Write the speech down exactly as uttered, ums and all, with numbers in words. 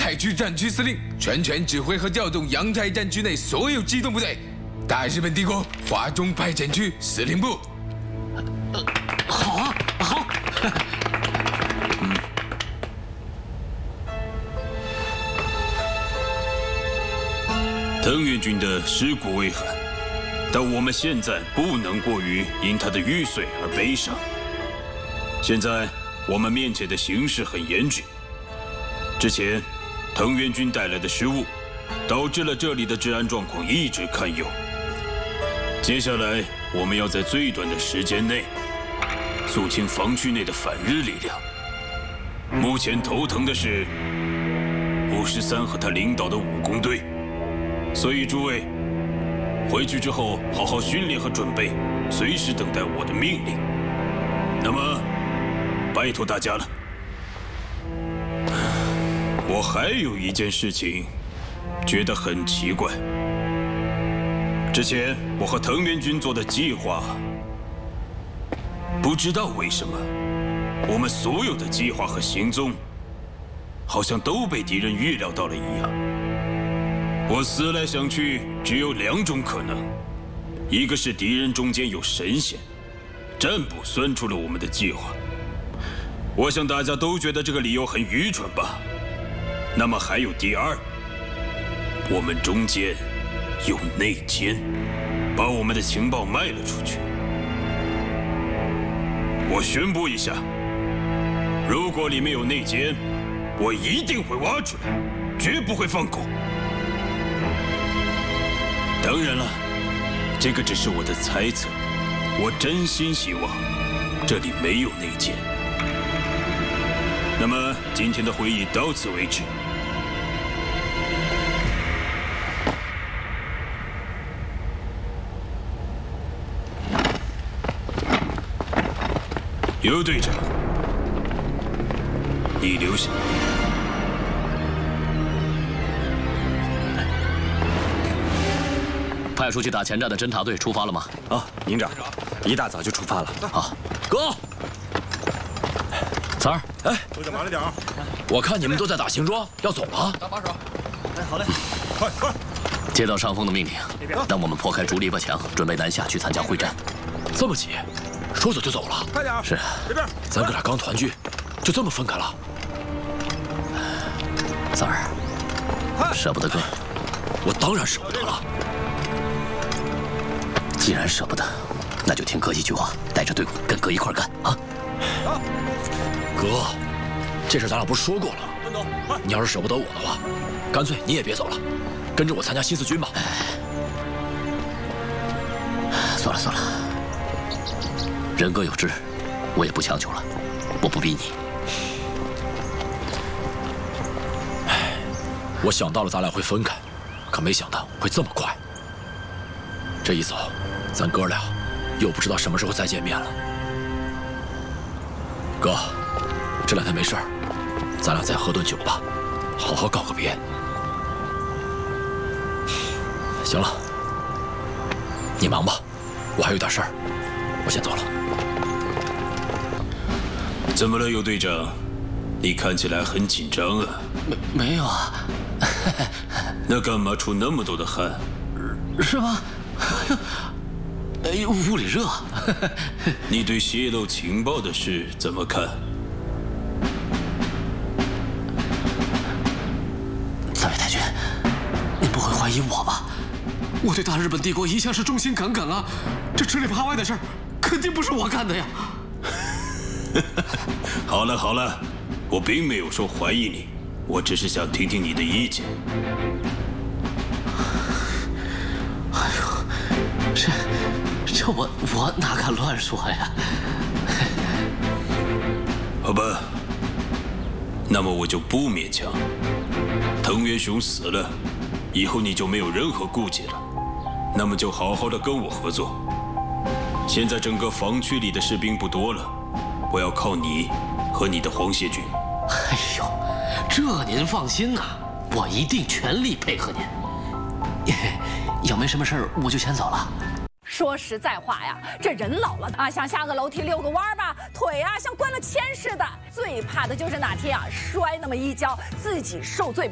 太区战区司令，全权指挥和调动阳太战区内所有机动部队。大日本帝国华中派遣区司令部。 呃，好啊，好。 嗯。藤原军的尸骨未寒，但我们现在不能过于因他的玉碎而悲伤。现在我们面前的形势很严峻。之前，藤原军带来的失误，导致了这里的治安状况一直堪忧。接下来，我们要在最短的时间内，肃清防区内的反日力量。目前头疼的是五十三和他领导的武工队，所以诸位回去之后好好训练和准备，随时等待我的命令。那么，拜托大家了。我还有一件事情，觉得很奇怪。之前我和藤原军做的计划，不知道为什么，我们所有的计划和行踪，好像都被敌人预料到了一样。我思来想去，只有两种可能：一个是敌人中间有神仙，占卜算出了我们的计划。我想大家都觉得这个理由很愚蠢吧？那么还有第二，我们中间有内奸，把我们的情报卖了出去。我宣布一下，如果里面有内奸，我一定会挖出来，绝不会放过。当然了，这个只是我的猜测，我真心希望这里没有内奸。那么今天的会议到此为止。尤队长，你留下。 派出去打前站的侦察队出发了吗？ 啊，营长，一大早就出发了。 好，哥，三儿， 哎，队长慢了点啊！ 我看你们都在打行装，要走了。 搭把手。哎，好嘞，快快！ 接到上峰的命令，让我们破开竹篱笆墙，准备南下去参加会战。 这么急？说走就走了？ 快点！ 是。 这边， 咱哥俩刚团聚，就这么分开了？ 三儿，舍不得哥？ 我当然舍不得了。 既然舍不得，那就听哥一句话，带着队伍跟哥一块干啊！ 啊， 哥，这事咱俩不是说过了？你要是舍不得我的话，干脆你也别走了，跟着我参加新四军吧。 算了算了，人各有志，我也不强求了，我不逼你。 唉，我想到了咱俩会分开，可没想到会这么快。这一走，咱哥俩又不知道什么时候再见面了。哥，这两天没事儿，咱俩再喝顿酒吧，好好告个别。行了，你忙吧，我还有点事儿，我先走了。 怎么了，尤队长？你看起来很紧张啊。 没没有啊。 那干嘛出那么多的汗？ 是吗？哎呦，屋里热。 你对泄露情报的事怎么看？ 三位太君，您不会怀疑我吧？我对大日本帝国一向是忠心耿耿啊，这吃里扒外的事儿，肯定不是我干的呀。 好了好了，我并没有说怀疑你，我只是想听听你的意见。 哎呦，这这我我哪敢乱说呀？ 好吧，那么我就不勉强。藤原雄死了，以后你就没有任何顾忌了，那么就好好的跟我合作。现在整个防区里的士兵不多了，我要靠你和你的皇协军。 哎呦，这您放心呐，我一定全力配合您。要没什么事儿，我就先走了。 说实在话呀，这人老了啊，想下个楼梯遛个弯吧，腿啊像关了铅似的。最怕的就是哪天啊摔那么一跤，自己受罪